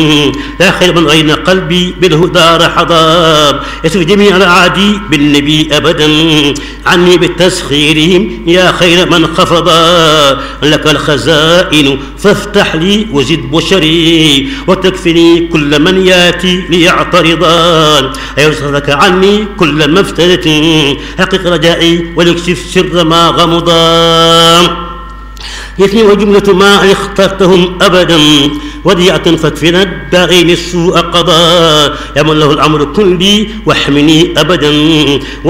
لا خير من غير قلبي بالهدى حضاب يسر جميع الأعادي بالنبي أبدا عني بالتسخيرهم يا خير من خفضا لك الخزائن فافتح لي وزد بشري وتكفني كل من ياتي ليعترضا أيرسلك عني كل ما افتدت حقق رجائي وليكشف سر ما غمضا يثني وجملة ما اخترتهم أبدا وديعة فاكفنا الداغين السوء قضاء يا من له الأمر كلي واحمني أبدا